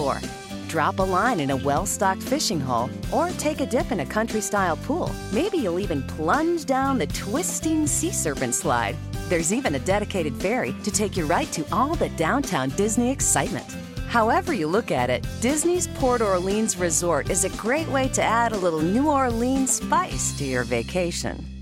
for. Drop a line in a well-stocked fishing hole or take a dip in a country-style pool. Maybe you'll even plunge down the twisting sea serpent slide. There's even a dedicated ferry to take you right to all the downtown Disney excitement. However you look at it, Disney's Port Orleans Resort is a great way to add a little New Orleans spice to your vacation.